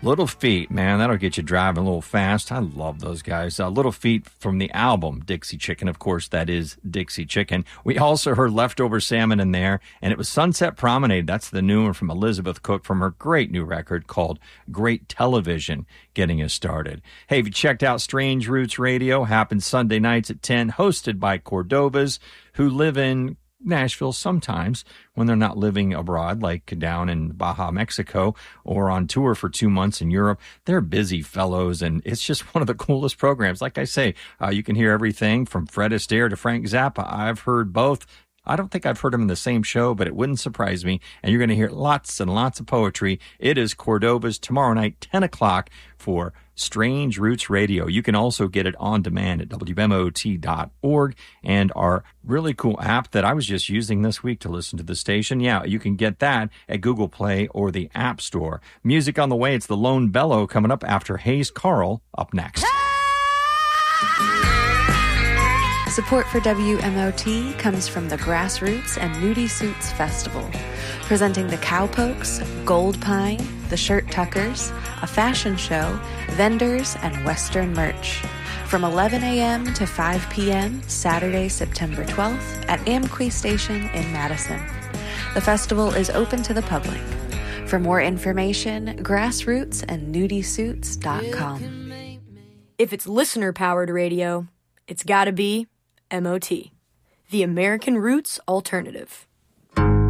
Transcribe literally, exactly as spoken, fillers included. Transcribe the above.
Little Feat, man, that'll get you driving a little fast. I love those guys. Uh, Little Feat from the album Dixie Chicken. Of course, that is Dixie Chicken. We also heard Leftover Salmon in there, and it was Sunset Promenade. That's the new one from Elizabeth Cook from her great new record called Great Television, getting us started. Hey, have you checked out Strange Roots Radio? Happens Sunday nights at ten, hosted by Cordovas, who live in Nashville sometimes when they're not living abroad, like down in Baja, Mexico, or on tour for two months in Europe. They're busy fellows, and it's just one of the coolest programs. Like I say, uh, you can hear everything from Fred Astaire to Frank Zappa. I've heard both. I don't think I've heard them in the same show, but it wouldn't surprise me. And you're going to hear lots and lots of poetry. It is Cordovas tomorrow night, ten o'clock, for Strange Roots Radio. You can also get it on demand at W M O T dot org, and our really cool app that I was just using this week to listen to the station. Yeah, you can get that at Google Play or the App Store. Music on the way. It's the Lone Bellow coming up after Hayes Carl up next. Support for W M O T comes from the Grassroots and Nudie Suits Festival, presenting the Cowpokes, Gold Pine, the Shirt Tuckers, a fashion show, vendors, and Western merch. From eleven a.m. to five p.m. Saturday, September twelfth at Amqui Station in Madison. The festival is open to the public. For more information, grassroots and nudie suits dot com. If it's listener-powered radio, it's gotta be M O T, the American Roots Alternative.